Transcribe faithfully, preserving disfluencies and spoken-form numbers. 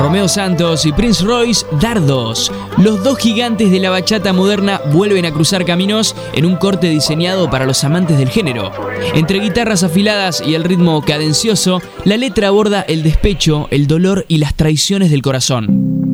Romeo Santos y Prince Royce, Dardos. Los dos gigantes de la bachata moderna vuelven a cruzar caminos en un corte diseñado para los amantes del género. Entre guitarras afiladas y el ritmo cadencioso, la letra aborda el despecho, el dolor y las traiciones del corazón.